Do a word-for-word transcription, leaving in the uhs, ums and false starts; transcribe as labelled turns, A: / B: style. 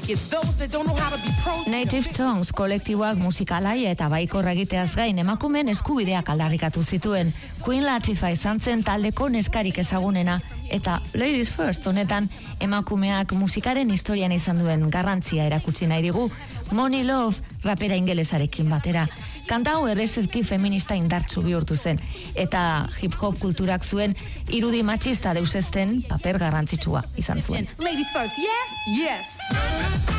A: Native Tongues kolektiboak musikalai eta baikorra egiteaz gain emakumeen eskubideak aldarrikatu zituen. Queen Latifah izan zen taldeko neskarik ezagunena, eta Ladies First honetan emakumeak musikaren historian izan duen garrantzia erakutsi nahi digu. Money Love rapera ingelesarekin batera. Kanta hau errezerki feminista indartsu bihurtu zen, eta hip-hop kulturak zuen irudi matxista deusezten paper garrantzitsua izan zuen.
B: Ladies first, yes? Yes.